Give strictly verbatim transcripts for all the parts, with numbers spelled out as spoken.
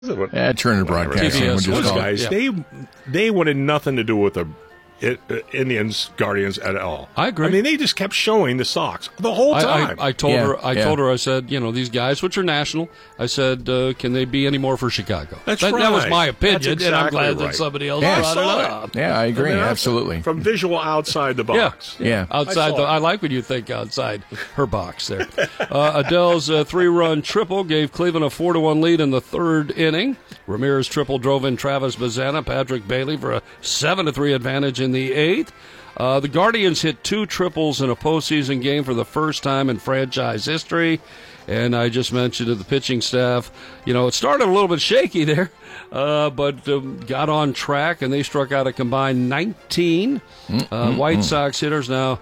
Yeah, Turner Broadcasting. T B S, We'll those just call it. guys, Guys, they they wanted nothing to do with the it, uh, Indians, Guardians at all. I agree. I mean, they just kept showing the Sox the whole I, time. I, I told Yeah, her. I yeah. told her. I said, you know, these guys, which are national. I said, uh, can they be any more for Chicago? That's that, that was right. my opinion, That's and I'm exactly glad that right. somebody else Yeah, I brought saw it it. up. Yeah, I agree. I mean, that's Absolutely. From visual outside the box. Yeah. Outside I the, saw I it. like when you think outside her box there. uh, Adele's uh, three-run triple gave Cleveland a four to one lead in the third inning. Ramirez triple drove in Travis Bazzana, Patrick Bailey for a seven to three advantage in the eighth. Uh, the Guardians hit two triples in a postseason game for the first time in franchise history. And I just mentioned to the pitching staff, you know, it started a little bit shaky there, uh, but um, got on track, and they struck out a combined nineteen uh, White Sox hitters. Now,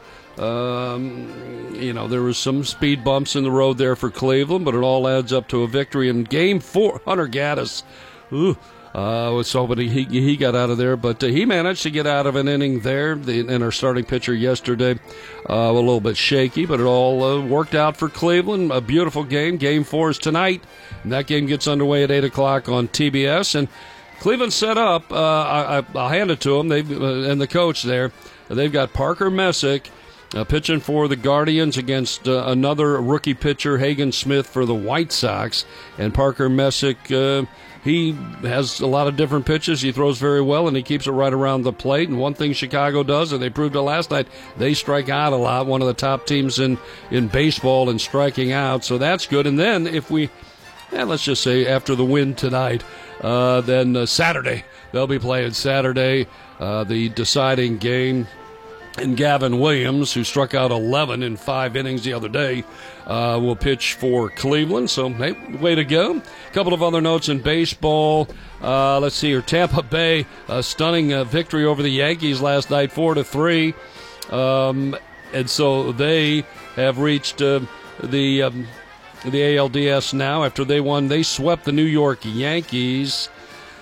um, you know, there was some speed bumps in the road there for Cleveland, but it all adds up to a victory in Game Four. Hunter Gaddis, ooh, uh, was hoping he he got out of there, but uh, he managed to get out of an inning there. The, and our starting pitcher yesterday, uh, a little bit shaky, but it all uh, worked out for Cleveland. A beautiful game. Game Four is tonight, and that game gets underway at eight o'clock on T B S. And Cleveland set up. Uh, I, I, I'll hand it to them. They uh, and the coach there. They've got Parker Messick uh, pitching for the Guardians against uh, another rookie pitcher, Hagen Smith, for the White Sox. And Parker Messick, uh, he has a lot of different pitches. He throws very well, and he keeps it right around the plate. And one thing Chicago does, and they proved it last night, they strike out a lot. One of the top teams in, in baseball in striking out, so that's good. And then if we, eh, let's just say after the win tonight, uh, then uh, Saturday, they'll be playing Saturday, uh, the deciding game. And Gavin Williams, who struck out eleven in five innings the other day, uh, will pitch for Cleveland. So, hey, way to go. A couple of other notes in baseball. Uh, let's see here. Tampa Bay, a stunning uh, victory over the Yankees last night, four to three. Um, and so they have reached uh, the um, the A L D S now after they won. They swept the New York Yankees.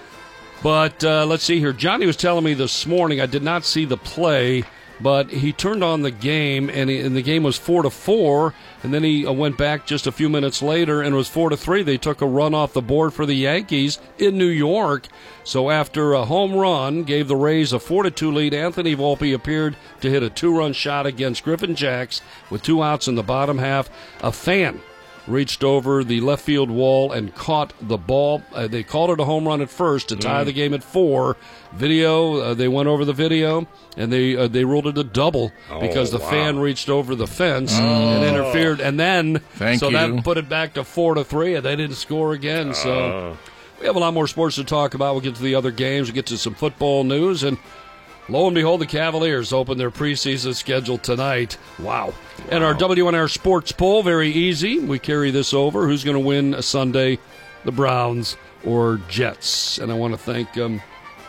But uh, let's see here. Johnny was telling me this morning, I did not see the play, but he turned on the game, and, he, and the game was four to four, and then he uh, went back just a few minutes later, and it was four to three. They took a run off the board for the Yankees in New York. So after a home run gave the Rays a four to two lead, Anthony Volpe appeared to hit a two-run shot against Griffin Jacks with two outs in the bottom half. A fan reached over the left field wall and caught the ball. Uh, they called it a home run at first to tie mm. the game at four. Video, uh, they went over the video, and they uh, they ruled it a double oh, because the wow. fan reached over the fence oh. and interfered. And then, Thank so you. that put it back to four to three, and they didn't score again. So Uh. we have a lot more sports to talk about. We'll get to the other games. We'll get to some football news, and lo and behold, the Cavaliers open their preseason schedule tonight. Wow. wow. And our W N R Sports Poll, very easy. We carry this over. Who's going to win Sunday, the Browns or Jets? And I want to thank um,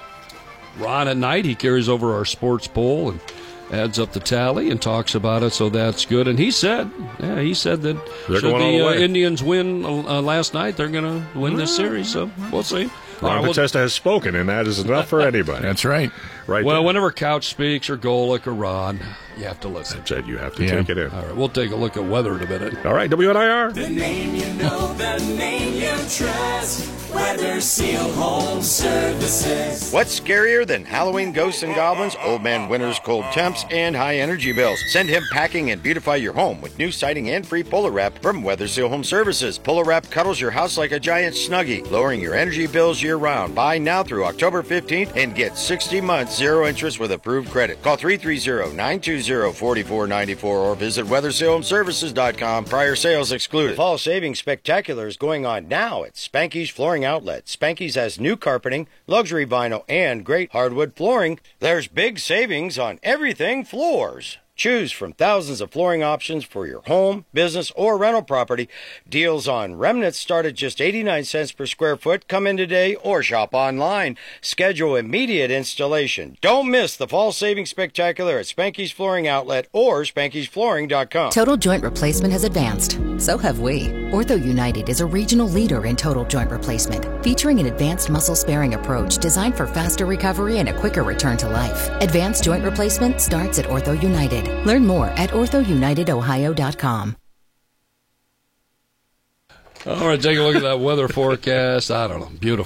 Ron at night. He carries over our sports poll and adds up the tally and talks about it, so that's good. And he said, yeah, he said that They're should going all the the uh, way. Indians win uh, last night, they're going to win this series, so we'll see. All Ron right, well- Potesta has spoken, and that is enough for anybody. That's right. right Well, there. whenever Couch speaks or Golick or Ron, you have to listen. Said you have to Yeah. take it in. All right, we'll take a look at weather in a minute. All right, W N I R. The name you know, the name you trust. Weather Seal Home Services. What's scarier than Halloween ghosts and goblins, old man winter's cold temps, and high energy bills? Send him packing and beautify your home with new siding and free Polar Wrap from Weather Seal Home Services. Polar Wrap cuddles your house like a giant Snuggie, lowering your energy bills year round. Buy now through October fifteenth and get sixty months zero interest with approved credit. Call three three zero, nine two zero, four four nine four or visit weather seal home services dot com. Prior sales excluded. Fall savings spectacular is going on now at Spanky's Flooring Outlet. Spanky's has new carpeting, luxury vinyl, and great hardwood flooring. There's big savings on everything floors. Choose from thousands of flooring options for your home, business, or rental property. Deals on remnants start at just eighty-nine cents per square foot. Come in today or shop online. Schedule immediate installation. Don't miss the Fall Savings Spectacular at Spanky's Flooring Outlet or spankys flooring dot com. Total joint replacement has advanced. So have we. Ortho United is a regional leader in total joint replacement, featuring an advanced muscle-sparing approach designed for faster recovery and a quicker return to life. Advanced joint replacement starts at Ortho United. Learn more at ortho united ohio dot com. All right, take a look at that weather forecast. I don't know. Beautiful.